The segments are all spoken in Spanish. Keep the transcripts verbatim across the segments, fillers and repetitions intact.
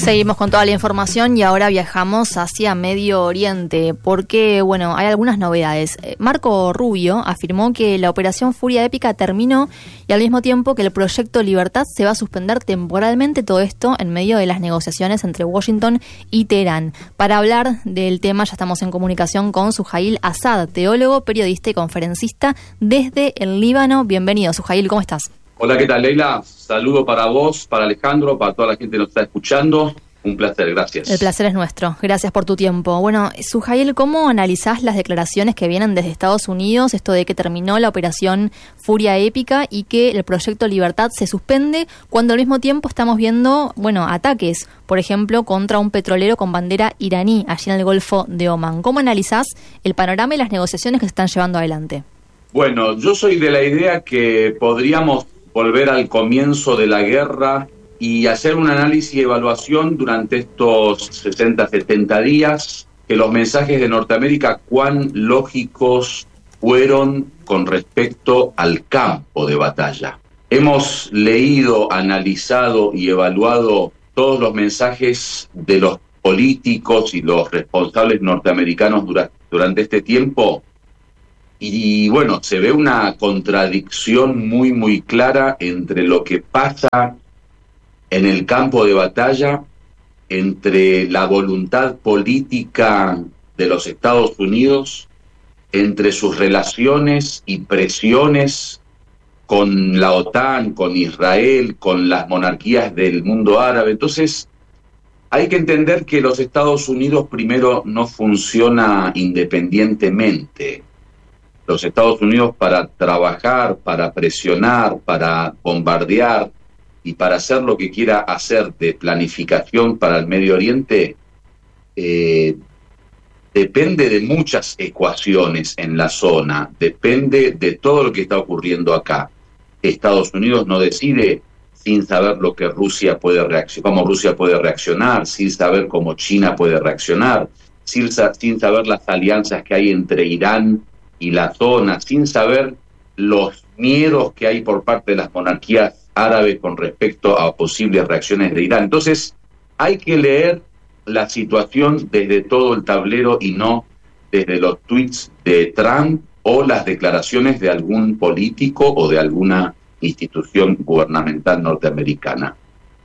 Seguimos con toda la información y ahora viajamos hacia Medio Oriente porque, bueno, hay algunas novedades. Marco Rubio afirmó que la operación Furia Épica terminó y al mismo tiempo que el proyecto Libertad se va a suspender temporalmente, todo esto en medio de las negociaciones entre Washington y Teherán. Para hablar del tema ya estamos en comunicación con Suhail Azad, teólogo, periodista y conferencista desde el Líbano. Bienvenido, Suhail, ¿cómo estás? Hola, ¿qué tal, Leila? Saludo para vos, para Alejandro, para toda la gente que nos está escuchando. Un placer, gracias. El placer es nuestro. Gracias por tu tiempo. Bueno, Suhail, ¿cómo analizás las declaraciones que vienen desde Estados Unidos, esto de que terminó la operación Furia Épica y que el proyecto Libertad se suspende, cuando al mismo tiempo estamos viendo, bueno, ataques, por ejemplo, contra un petrolero con bandera iraní allí en el Golfo de Omán? ¿Cómo analizás el panorama y las negociaciones que se están llevando adelante? Bueno, yo soy de la idea que podríamos volver al comienzo de la guerra y hacer un análisis y evaluación durante estos sesenta, setenta días, que los mensajes de Norteamérica cuán lógicos fueron con respecto al campo de batalla. Hemos leído, analizado y evaluado todos los mensajes de los políticos y los responsables norteamericanos dura, durante este tiempo. Y bueno, se ve una contradicción muy, muy clara entre lo que pasa en el campo de batalla, entre la voluntad política de los Estados Unidos, entre sus relaciones y presiones con la OTAN, con Israel, con las monarquías del mundo árabe. Entonces, hay que entender que los Estados Unidos primero no funciona independientemente. Los Estados Unidos, para trabajar, para presionar, para bombardear y para hacer lo que quiera hacer de planificación para el Medio Oriente, eh, depende de muchas ecuaciones en la zona, depende de todo lo que está ocurriendo acá. Estados Unidos no decide sin saber lo que Rusia puede reaccionar, cómo Rusia puede reaccionar, sin saber cómo China puede reaccionar, sin, sin saber las alianzas que hay entre Irán y la zona, sin saber los miedos que hay por parte de las monarquías árabes con respecto a posibles reacciones de Irán. Entonces, hay que leer la situación desde todo el tablero y no desde los tweets de Trump o las declaraciones de algún político o de alguna institución gubernamental norteamericana.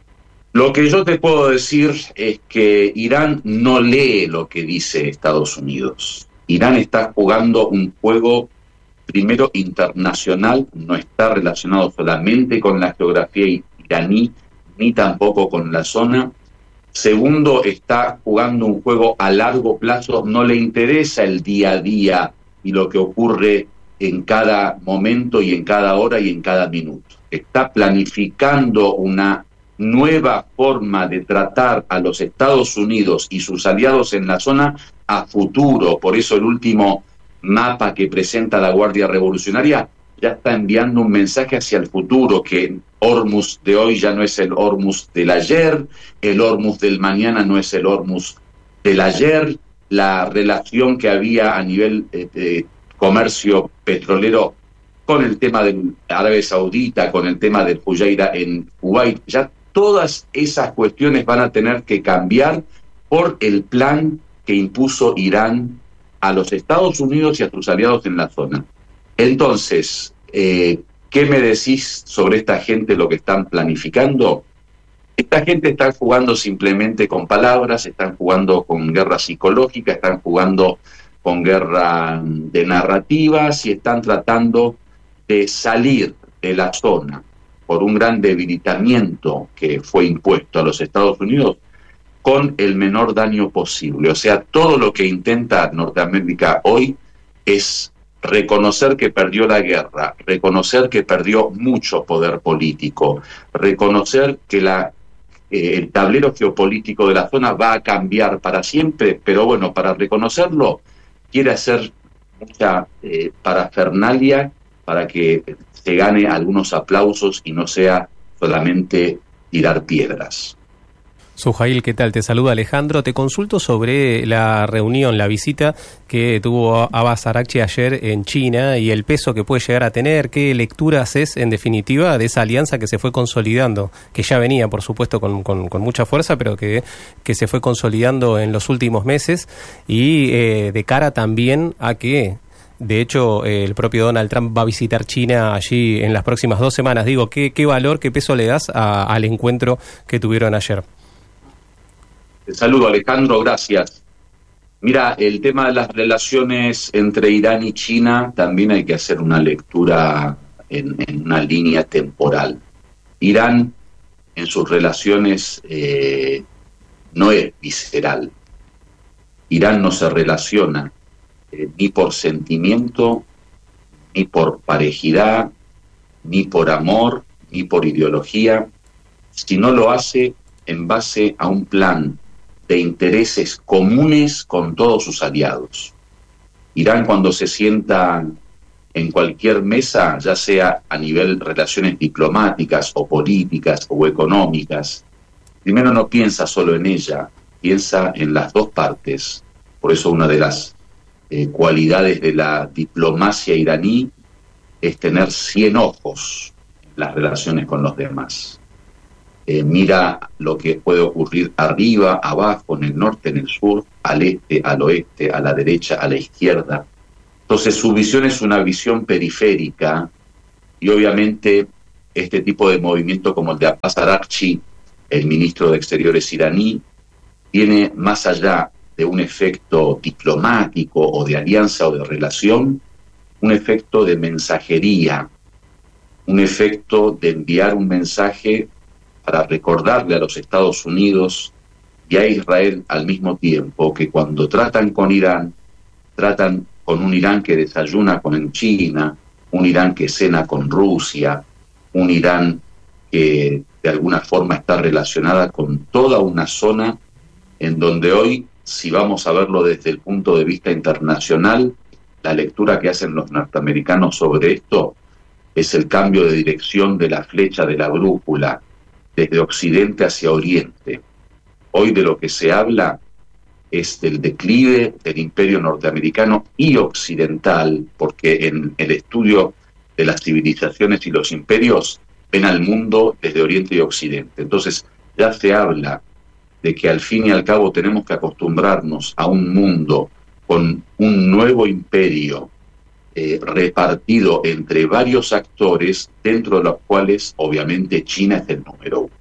Lo que yo te puedo decir es que Irán no lee lo que dice Estados Unidos. Irán está jugando un juego, primero, internacional, no está relacionado solamente con la geografía iraní, ni tampoco con la zona. Segundo, está jugando un juego a largo plazo, no le interesa el día a día y lo que ocurre en cada momento y en cada hora y en cada minuto. Está planificando una nueva forma de tratar a los Estados Unidos y sus aliados en la zona a futuro. Por eso el último mapa que presenta la Guardia Revolucionaria ya está enviando un mensaje hacia el futuro, que Hormuz de hoy ya no es el Hormuz del ayer, el Hormuz del mañana no es el Hormuz del ayer, la relación que había a nivel eh, de comercio petrolero con el tema del Arabia Saudita, con el tema del Fujairah en Kuwait, ya todas esas cuestiones van a tener que cambiar por el plan que impuso Irán a los Estados Unidos y a sus aliados en la zona. Entonces, eh, ¿qué me decís sobre esta gente, lo que están planificando? Esta gente está jugando simplemente con palabras, están jugando con guerra psicológica, están jugando con guerra de narrativas y están tratando de salir de la zona por un gran debilitamiento que fue impuesto a los Estados Unidos con el menor daño posible. O sea, todo lo que intenta Norteamérica hoy es reconocer que perdió la guerra, reconocer que perdió mucho poder político, reconocer que la, eh, el tablero geopolítico de la zona va a cambiar para siempre, pero bueno, para reconocerlo quiere hacer mucha eh, parafernalia para que se gane algunos aplausos y no sea solamente tirar piedras. Suhail, ¿qué tal? Te saluda Alejandro. Te consulto sobre la reunión, la visita que tuvo Abbas Araghchi ayer en China y el peso que puede llegar a tener. ¿Qué lectura haces, en definitiva, de esa alianza que se fue consolidando? Que ya venía, por supuesto, con, con, con mucha fuerza, pero que, que se fue consolidando en los últimos meses y eh, de cara también a que... De hecho, eh, el propio Donald Trump va a visitar China allí en las próximas dos semanas. Digo, ¿qué, qué valor, qué peso le das a, al encuentro que tuvieron ayer? Te saludo, Alejandro, gracias. Mira, el tema de las relaciones entre Irán y China también hay que hacer una lectura en, en una línea temporal. Irán en sus relaciones eh, no es visceral. Irán no se relaciona eh, ni por sentimiento, ni por parejidad, ni por amor, ni por ideología, sino lo hace en base a un plan de intereses comunes con todos sus aliados. Irán, cuando se sienta en cualquier mesa, ya sea a nivel de relaciones diplomáticas o políticas o económicas, primero no piensa solo en ella, piensa en las dos partes. Por eso una de las eh, cualidades de la diplomacia iraní es tener cien ojos en las relaciones con los demás. Eh, mira lo que puede ocurrir arriba, abajo, en el norte, en el sur, al este, al oeste, a la derecha, a la izquierda. Entonces su visión es una visión periférica y obviamente este tipo de movimiento como el de Abbas Araghchi, el ministro de Exteriores iraní, tiene más allá de un efecto diplomático o de alianza o de relación, un efecto de mensajería, un efecto de enviar un mensaje para recordarle a los Estados Unidos y a Israel al mismo tiempo que cuando tratan con Irán, tratan con un Irán que desayuna con China, un Irán que cena con Rusia, un Irán que de alguna forma está relacionada con toda una zona en donde hoy, si vamos a verlo desde el punto de vista internacional, la lectura que hacen los norteamericanos sobre esto es el cambio de dirección de la flecha de la brújula, desde Occidente hacia Oriente. Hoy de lo que se habla es del declive del imperio norteamericano y occidental, porque en el estudio de las civilizaciones y los imperios ven al mundo desde Oriente y Occidente. Entonces ya se habla de que al fin y al cabo tenemos que acostumbrarnos a un mundo con un nuevo imperio Eh, repartido entre varios actores, dentro de los cuales obviamente China es el número uno.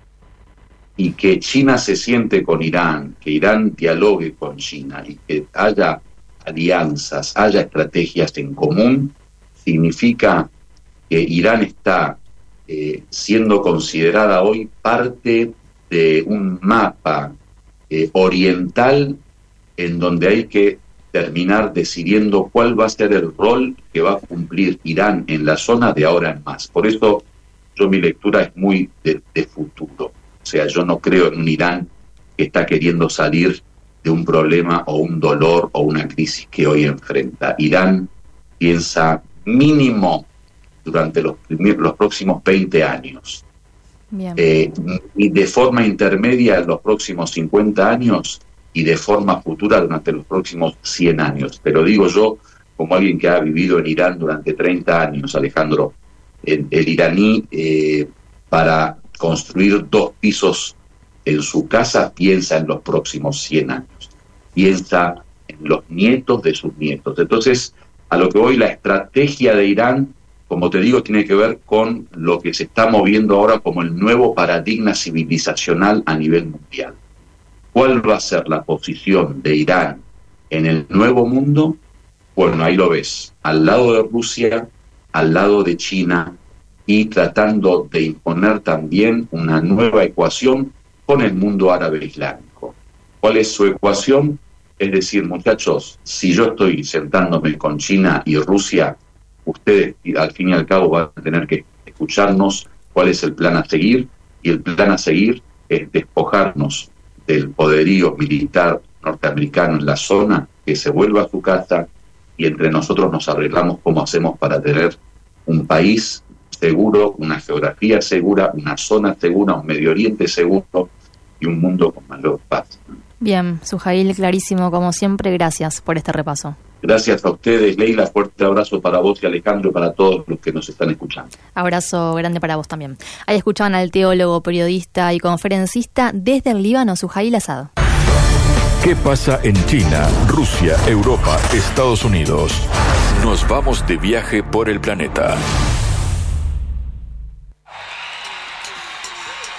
Y que China se siente con Irán, que Irán dialogue con China y que haya alianzas, haya estrategias en común, significa que Irán está eh, siendo considerada hoy parte de un mapa eh, oriental en donde hay que terminar decidiendo cuál va a ser el rol que va a cumplir Irán en la zona de ahora en más. Por eso yo mi lectura es muy de, de futuro. O sea, yo no creo en un Irán que está queriendo salir de un problema o un dolor o una crisis que hoy enfrenta. Irán piensa mínimo durante los, los próximos veinte años. Bien. Eh, y de forma intermedia en los próximos cincuenta años y de forma futura durante los próximos cien años. Pero digo yo, como alguien que ha vivido en Irán durante treinta años, Alejandro, el, el iraní eh, para construir dos pisos en su casa piensa en los próximos cien años, piensa en los nietos de sus nietos. Entonces, a lo que hoy la estrategia de Irán, como te digo, tiene que ver con lo que se está moviendo ahora como el nuevo paradigma civilizacional a nivel mundial. ¿Cuál va a ser la posición de Irán en el nuevo mundo? Bueno, ahí lo ves, al lado de Rusia, al lado de China y tratando de imponer también una nueva ecuación con el mundo árabe islámico. ¿Cuál es su ecuación? Es decir, muchachos, si yo estoy sentándome con China y Rusia, ustedes al fin y al cabo van a tener que escucharnos cuál es el plan a seguir, y el plan a seguir es despojarnos del poderío militar norteamericano en la zona, que se vuelva a su casa, y entre nosotros nos arreglamos cómo hacemos para tener un país seguro, una geografía segura, una zona segura, un Medio Oriente seguro, y un mundo con mayor paz. Bien, Sujail, clarísimo como siempre, gracias por este repaso. Gracias a ustedes, Leila, fuerte abrazo para vos y Alejandro, para todos los que nos están escuchando. Abrazo grande para vos también. Ahí escuchaban al teólogo, periodista y conferencista desde el Líbano, Sujail Asad. ¿Qué pasa en China, Rusia, Europa, Estados Unidos? Nos vamos de viaje por el planeta.